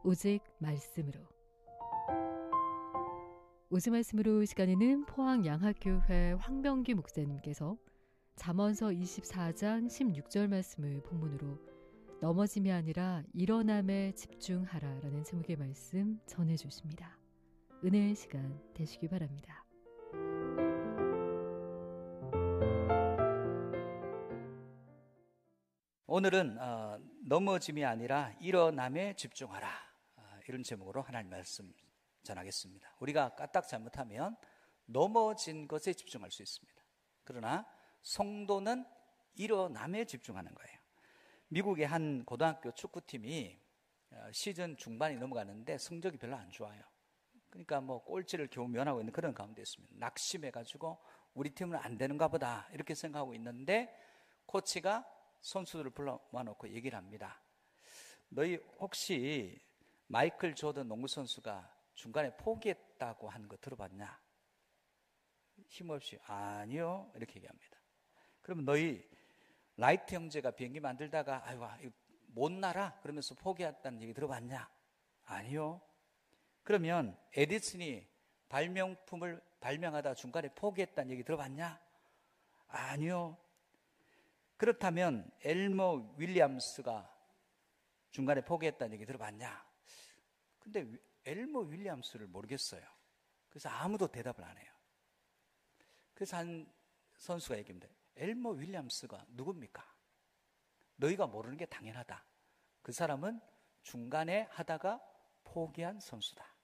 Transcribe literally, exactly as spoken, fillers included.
오직 말씀으로. 오직 말씀으로 시간에는 포항 양학교회 황병기 목사님께서 잠언서 이십사 장 십육 절 말씀을 본문으로 넘어짐이 아니라 일어남에 집중하라 라는 제목의 말씀 전해주십니다. 은혜의 시간 되시기 바랍니다. 오늘은 어, 넘어짐이 아니라 일어남에 집중하라, 어, 이런 제목으로 하나님 말씀 전하겠습니다. 우리가 까딱 잘못하면 넘어진 것에 집중할 수 있습니다. 그러나 성도는 일어남에 집중하는 거예요. 미국의 한 고등학교 축구팀이 시즌 중반이 넘어가는데 성적이 별로 안 좋아요. 그러니까 뭐 꼴찌를 겨우 면하고 있는 그런 가운데 있습니다. 낙심해가지고 우리 팀은 안 되는가 보다 이렇게 생각하고 있는데 코치가 선수들을 불러 모아놓고 얘기를 합니다. 너희 혹시 마이클 조던 농구 선수가 중간에 포기했다고 하는 거 들어봤냐? 힘없이 아니요 이렇게 얘기합니다. 그러면 너희 라이트 형제가 비행기 만들다가 아이고 못 날아 그러면서 포기했다는 얘기 들어봤냐? 아니요. 그러면 에디슨이 발명품을 발명하다 중간에 포기했다는 얘기 들어봤냐? 아니요. 그렇다면 엘머 윌리엄스가 중간에 포기했다는 얘기 들어봤냐? 근데 엘머 윌리엄스를 모르겠어요. 그래서 아무도 대답을 안 해요. 그래서 한 선수가 얘기합니다. 엘머 윌리엄스가 누굽니까? 너희가 모르는 게 당연하다. 그 사람은 중간에 하다가 포기한 선수다.